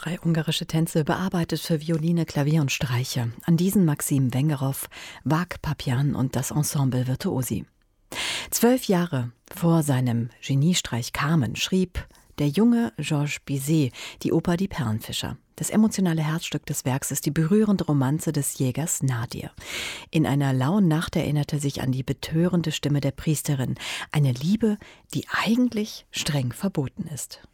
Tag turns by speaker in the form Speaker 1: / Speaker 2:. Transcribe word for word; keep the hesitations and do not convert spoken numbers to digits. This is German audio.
Speaker 1: Drei ungarische Tänze, bearbeitet für Violine, Klavier und Streicher. An diesen Maxim Wengerow, Vak Papian und das Ensemble Virtuosi. Zwölf Jahre vor seinem Geniestreich Carmen schrieb der junge Georges Bizet die Oper Die Perlenfischer. Das emotionale Herzstück des Werks ist die berührende Romanze des Jägers Nadir. In einer lauen Nacht erinnert er sich an die betörende Stimme der Priesterin. Eine Liebe, die eigentlich streng verboten ist.